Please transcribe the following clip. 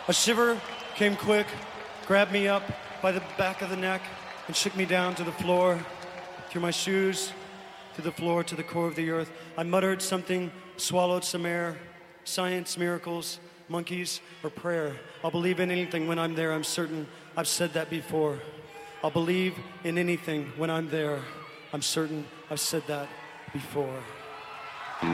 A shiver came quick, grabbed me up by the back of the neck, and shook me down to the floor, through my shoes, to the floor, to the core of the earth. I muttered something, swallowed some air. Science, miracles, monkeys, or prayer. I'll believe in anything when I'm there, I'm certain. I've said that before. I'll believe in anything when I'm there. I'm certain I've said that before.